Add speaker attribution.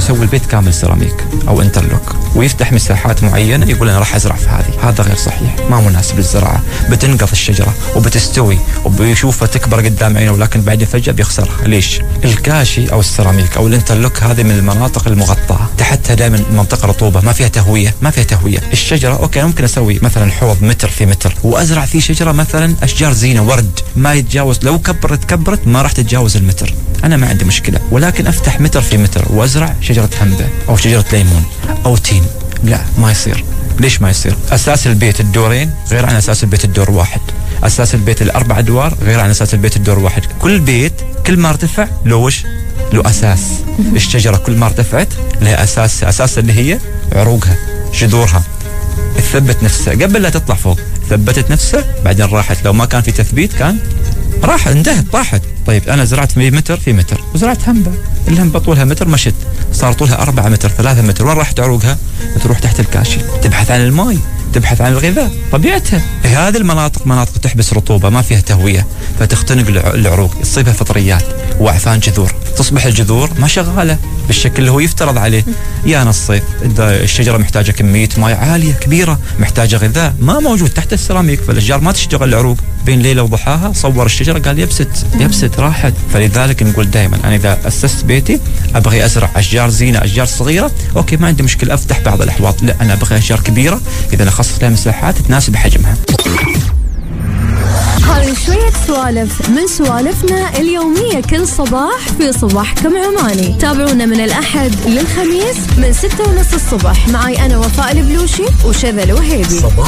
Speaker 1: يسوي البيت كامل سيراميك أو انترلوك ويفتح مساحات معينة يقول أنا راح أزرع في هذه. هذا غير صحيح، ما مناسب للزراعة. بتنقض الشجرة وبتستوي وبيشوفها تكبر قدام عينه، ولكن بعد فجأة بيخسرها. ليش؟ الكاشي أو السيراميك أو الانترلوك هذه من المناطق المغطاة، تحتها دائما منطقة رطوبة، ما فيها تهوية. الشجرة أوكي ممكن أسوي مثلا حوض متر في متر وأزرع فيه شجرة مثلا أشجار زينة ورد ما يتجاوز، لو كبرت ما راح تتجاوز المتر، أنا ما عندي مشكلة. ولكن أفتح متر في متر وأزرع شجرة هنبة أو شجرة ليمون أو تين، لا ما يصير. ليش ما يصير؟ أساس البيت الدورين غير عن أساس البيت الدور واحد، أساس البيت الأربع أدوار غير عن أساس البيت الدور واحد. كل بيت كل ما ارتفع له أساس. الشجرة كل ما ارتفعت لها أساس اللي هي عروقها جذورها، تثبت نفسها قبل لا تطلع فوق، ثبتت نفسها بعدين راحت. لو ما كان في تثبيت كان راح انتهت طاحت. طيب أنا زرعت متر في متر وزرعت هنبة، الهنبة طولها متر مشت صار طولها 4 متر 3 متر، وين راحت عروقها؟ تروح تحت الكاشي تبحث عن الماء، تبحث عن الغذاء طبيعتها. هذه المناطق مناطق تحبس رطوبة ما فيها تهوية، فتختنق العروق، تصيبها فطريات وأعفان جذور، تصبح الجذور ما شغالة بالشكل اللي هو يفترض عليه. يا الصيف الشجرة محتاجة كمية ماء عالية كبيرة، محتاجة غذاء ما موجود تحت السيراميك، فالأشجار ما تشتغل العروق. بين ليلة وضحاها صور الشجرة قال يبست راحت. فلذلك نقول دائما أنا إذا أسست بيتي أبغي أزرع أشجار زينة، أشجار صغيرة أوكي ما عندي مشكلة أفتح بعض الأحواض، لا أنا أبغي أشجار كبيرة إذا أخصص لها مساحات تناسب حجمها.
Speaker 2: هذه شوية سوالف من سوالفنا اليومية كل صباح في صباحكم عماني. تابعونا من الأحد للخميس من 6:30 الصبح معي أنا وفاء البلوشي وشذى الوهيبي.